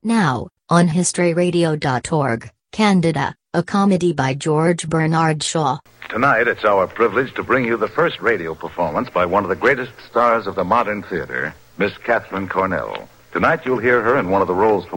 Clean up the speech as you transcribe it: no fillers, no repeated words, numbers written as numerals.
Now, on historyradio.org, Candida, a comedy by George Bernard Shaw. Tonight, it's our privilege to bring you the first radio performance by one of the greatest stars of the modern theater, Miss Katharine Cornell. Tonight, you'll hear her in one of the roles